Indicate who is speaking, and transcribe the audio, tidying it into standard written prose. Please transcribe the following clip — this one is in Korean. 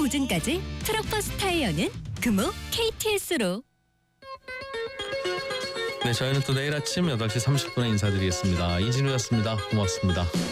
Speaker 1: 보증까지 트럭버스 타이어는 금호 KTS로.
Speaker 2: 네, 저희는 또 내일 아침 8시 30분에 인사드리겠습니다. 이진우였습니다. 고맙습니다.